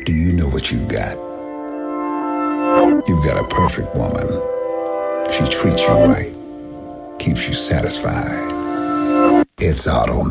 Do you know what you've got? You've got a perfect woman. She treats you right, keeps you satisfied. It's automatic.